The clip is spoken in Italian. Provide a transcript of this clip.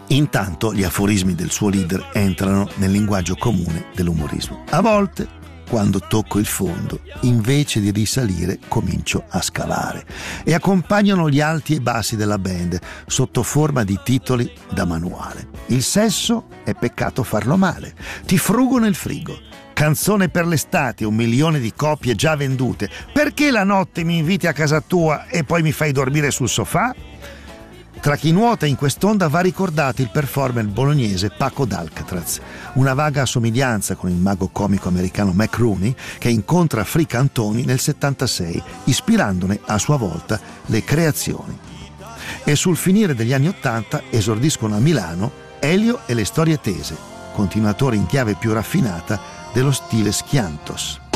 Intanto gli aforismi del suo leader entrano nel linguaggio comune dell'umorismo. A volte, quando tocco il fondo, invece di risalire, comincio a scalare, e accompagnano gli alti e bassi della band sotto forma di titoli da manuale. Il sesso è peccato farlo male. Ti frugo nel frigo. Canzone per l'estate, 1 milione di copie già vendute. Perché la notte mi inviti a casa tua e poi mi fai dormire sul sofà? Tra chi nuota in quest'onda va ricordato il performer bolognese Paco d'Alcatraz, una vaga somiglianza con il mago comico americano Mac Rooney che incontra Free Cantoni nel 76, ispirandone a sua volta le creazioni. E sul finire degli anni 80 esordiscono a Milano Elio e le storie tese, continuatori in chiave più raffinata dello stile Schiantos.